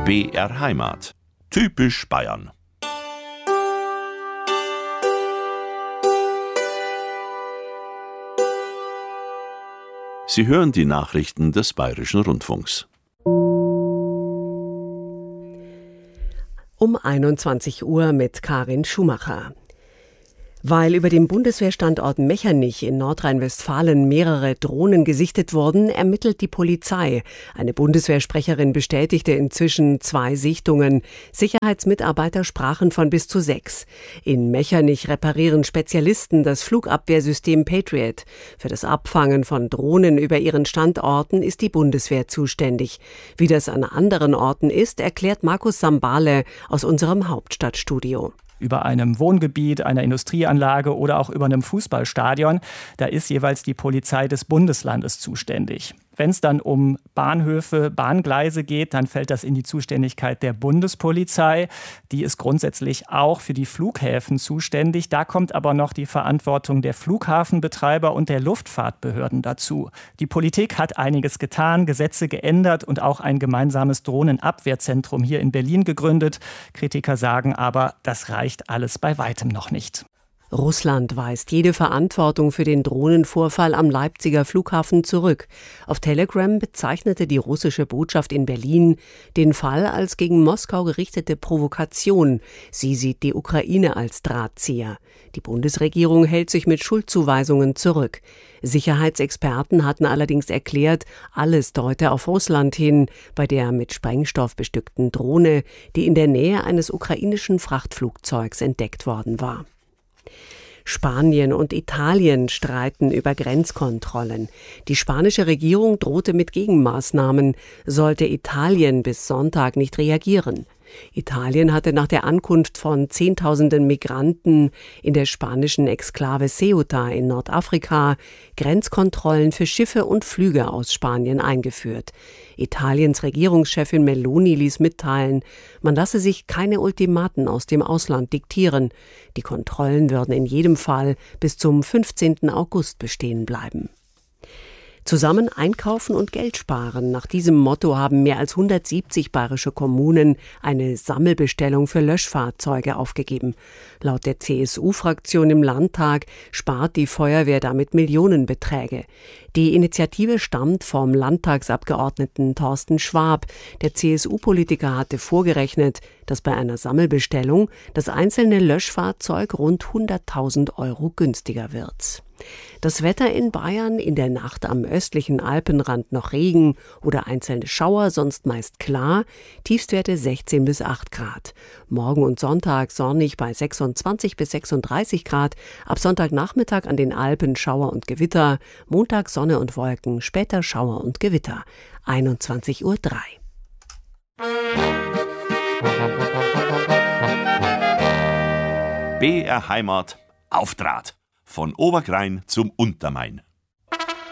BR Heimat. Typisch Bayern. Sie hören die Nachrichten des Bayerischen Rundfunks. Um 21 Uhr mit Karin Schumacher. Weil über dem Bundeswehrstandort Mechernich in Nordrhein-Westfalen mehrere Drohnen gesichtet wurden, ermittelt die Polizei. Eine Bundeswehrsprecherin bestätigte inzwischen 2 Sichtungen. Sicherheitsmitarbeiter sprachen von bis zu 6. In Mechernich reparieren Spezialisten das Flugabwehrsystem Patriot. Für das Abfangen von Drohnen über ihren Standorten ist die Bundeswehr zuständig. Wie das an anderen Orten ist, erklärt Markus Sambale aus unserem Hauptstadtstudio. Über einem Wohngebiet, einer Industrieanlage oder auch über einem Fußballstadion. Da ist jeweils die Polizei des Bundeslandes zuständig. Wenn es dann um Bahnhöfe, Bahngleise geht, dann fällt das in die Zuständigkeit der Bundespolizei. Die ist grundsätzlich auch für die Flughäfen zuständig. Da kommt aber noch die Verantwortung der Flughafenbetreiber und der Luftfahrtbehörden dazu. Die Politik hat einiges getan, Gesetze geändert und auch ein gemeinsames Drohnenabwehrzentrum hier in Berlin gegründet. Kritiker sagen aber, das reicht alles bei weitem noch nicht. Russland weist jede Verantwortung für den Drohnenvorfall am Leipziger Flughafen zurück. Auf Telegram bezeichnete die russische Botschaft in Berlin den Fall als gegen Moskau gerichtete Provokation. Sie sieht die Ukraine als Drahtzieher. Die Bundesregierung hält sich mit Schuldzuweisungen zurück. Sicherheitsexperten hatten allerdings erklärt, alles deute auf Russland hin, bei der mit Sprengstoff bestückten Drohne, die in der Nähe eines ukrainischen Frachtflugzeugs entdeckt worden war. Spanien und Italien streiten über Grenzkontrollen. Die spanische Regierung drohte mit Gegenmaßnahmen, sollte Italien bis Sonntag nicht reagieren. Italien hatte nach der Ankunft von Zehntausenden Migranten in der spanischen Exklave Ceuta in Nordafrika Grenzkontrollen für Schiffe und Flüge aus Spanien eingeführt. Italiens Regierungschefin Meloni ließ mitteilen, man lasse sich keine Ultimaten aus dem Ausland diktieren. Die Kontrollen würden in jedem Fall bis zum 15. August bestehen bleiben. Zusammen einkaufen und Geld sparen. Nach diesem Motto haben mehr als 170 bayerische Kommunen eine Sammelbestellung für Löschfahrzeuge aufgegeben. Laut der CSU-Fraktion im Landtag spart die Feuerwehr damit Millionenbeträge. Die Initiative stammt vom Landtagsabgeordneten Thorsten Schwab. Der CSU-Politiker hatte vorgerechnet, dass bei einer Sammelbestellung das einzelne Löschfahrzeug rund 100.000 € günstiger wird. Das Wetter in Bayern: in der Nacht am östlichen Alpenrand noch Regen oder einzelne Schauer, sonst meist klar, Tiefstwerte 16 bis 8 Grad. Morgen und Sonntag sonnig bei 26 bis 36 Grad, ab Sonntagnachmittag an den Alpen Schauer und Gewitter, Montag Sonne und Wolken, später Schauer und Gewitter, 21:03 Uhr. BR Heimat auf Draht. Von Oberkrain zum Untermain.